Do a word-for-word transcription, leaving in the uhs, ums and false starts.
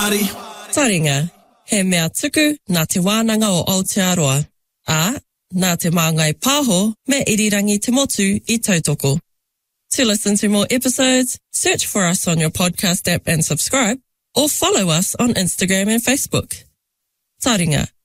party. Taringa, he mea tuku nā te wānanga o Aotearoa. A, nā te māngai pāho me irirangi te motu I tautoko. To listen to more episodes, search for us on your podcast app and subscribe, or follow us on Instagram and Facebook. Taringa.